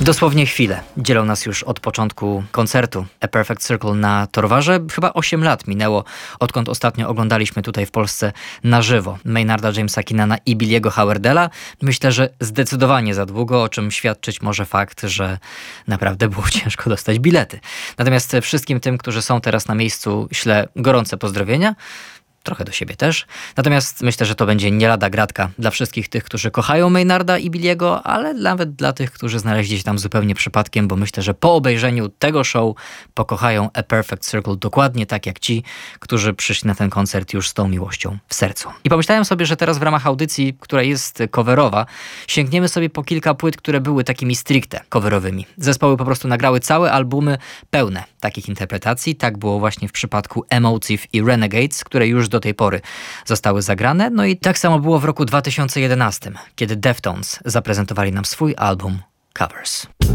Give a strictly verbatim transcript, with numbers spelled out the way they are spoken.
Dosłownie chwilę dzielą nas już od początku koncertu A Perfect Circle na Torwarze. Chyba osiem lat minęło, odkąd ostatnio oglądaliśmy tutaj w Polsce na żywo Maynarda Jamesa Keenana i Billiego Howardela. Myślę, że zdecydowanie za długo, o czym świadczyć może fakt, że naprawdę było ciężko dostać bilety. Natomiast wszystkim tym, którzy są teraz na miejscu, ślę gorące pozdrowienia. Trochę do siebie też. Natomiast myślę, że to będzie nie lada gratka dla wszystkich tych, którzy kochają Maynarda i Billiego, ale nawet dla tych, którzy znaleźli się tam zupełnie przypadkiem, bo myślę, że po obejrzeniu tego show pokochają A Perfect Circle dokładnie tak jak ci, którzy przyszli na ten koncert już z tą miłością w sercu. I pomyślałem sobie, że teraz w ramach audycji, która jest coverowa, sięgniemy sobie po kilka płyt, które były takimi stricte coverowymi. Zespoły po prostu nagrały całe albumy pełne takich interpretacji. Tak było właśnie w przypadku Emotive i Renegades, które już do tej pory zostały zagrane. No i tak samo było w roku dwa tysiące jedenastym, kiedy Deftones zaprezentowali nam swój album Covers.